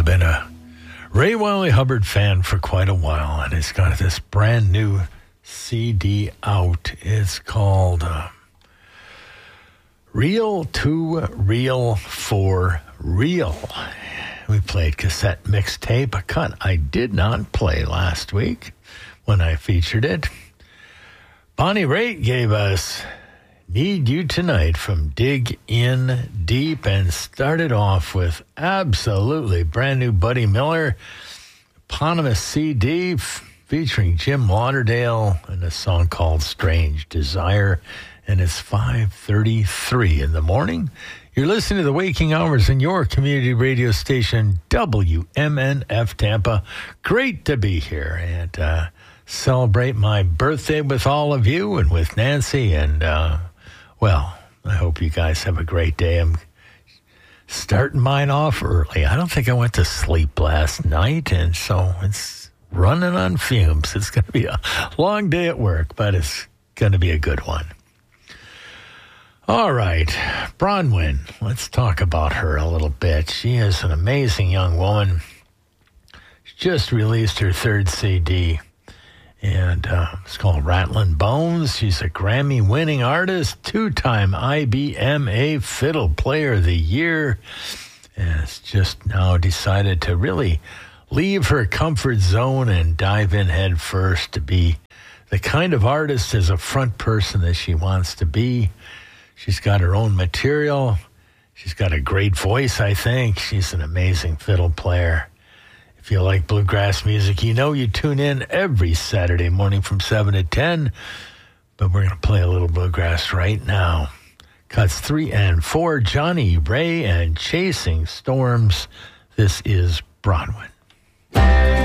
I've been a Ray Wylie Hubbard fan for quite a while, and he's got this brand new CD out. It's called Real to Real for Real. We played cassette mixtape, a cut I did not play last week when I featured it. Bonnie Raitt gave us Need You Tonight from Dig In Deep, and started off with absolutely brand new Buddy Miller eponymous CD featuring Jim Lauderdale and a song called Strange Desire. And it's 5:33 in the morning. You're listening to the Waking Hours in your community radio station, WMNF Tampa. Great to be here and celebrate my birthday with all of you and with Nancy. And, well, I hope you guys have a great day. I'm starting mine off early. I don't think I went to sleep last night, and so it's running on fumes. It's going to be a long day at work, but it's going to be a good one. All right, Bronwyn, let's talk about her a little bit. She is an amazing young woman. She just released her third CD, and it's called Rattlin' Bones. She's a Grammy-winning artist, two-time IBMA Fiddle Player of the Year, and has just now decided to really leave her comfort zone and dive in head first to be the kind of artist as a front person that she wants to be. She's got her own material. She's got a great voice, I think. She's an amazing fiddle player. If you like bluegrass music, you know you tune in every Saturday morning from 7 to 10. But we're going to play a little bluegrass right now. Cuts 3 and 4, Johnny Ray and Chasing Storms. This is Bronwyn.